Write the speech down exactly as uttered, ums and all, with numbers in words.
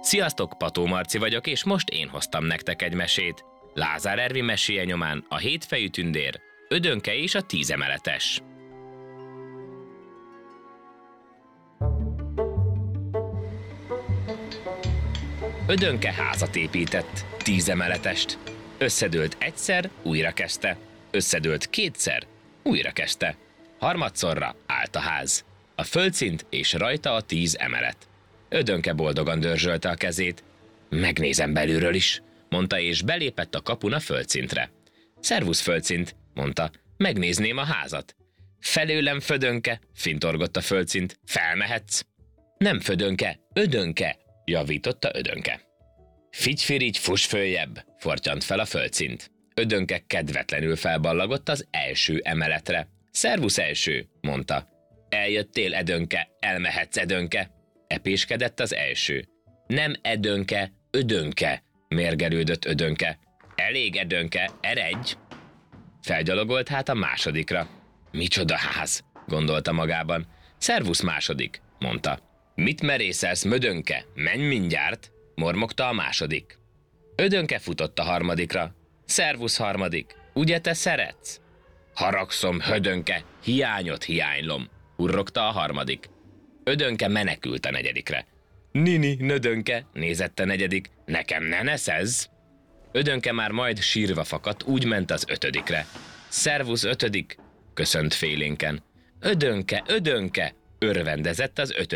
Sziasztok, Pató Marci vagyok, és most én hoztam nektek egy mesét. Lázár Ervin meséje nyomán a hétfejű tündér, Ödönke és a tízemeletes. Ödönke házat épített, tízemeletest. Összedőlt egyszer, újra kezdte. Összedőlt kétszer, újra kezdte. Harmadszorra állt a ház. A földszint és rajta a tíz emelet. Ödönke boldogan dörzsölte a kezét. Megnézem belülről is, mondta, és belépett a kapun a földszintre. Szervusz, földszint, mondta, megnézném a házat. Felőlem, Födönke, fintorgott a földszint, felmehetsz. Nem Födönke, Ödönke, javította Ödönke. Figyfirigy, fuss följebb, fortyant fel a földszint. Ödönke kedvetlenül felballagott az első emeletre. Szervusz, első, mondta. Eljöttél, Edönke, elmehetsz, Edönke, epéskedett az első. Nem Edönke, Ödönke, mérgelődött Ödönke. Elég, Edönke, eredj! Felgyalogolt hát a másodikra. Micsoda ház, gondolta magában. Szervusz, második, mondta. Mit merészelsz, Mödönke, menj mindjárt, mormogta a második. Ödönke futott a harmadikra. Szervusz, harmadik, ugye te szeretsz? Haragszom, Hödönke, hiányot hiánylom, hurrogta a harmadik. Ödönke menekült a negyedikre. Nini, Nödönke, nézett a negyedik, nekem ne neszezz! Ödönke már majd sírva fakadt, úgy ment az ötödikre. Szervusz, ötödik, köszönt félénken. Ödönke, Ödönke, örvendezett az ötödik.